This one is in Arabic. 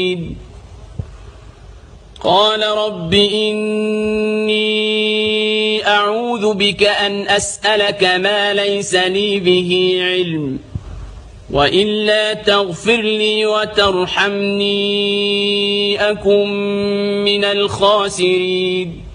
قال رب إني أعوذ بك أن أسألك ما ليس لي به علم وإلا تغفر لي وترحمني أكن من الخاسرين.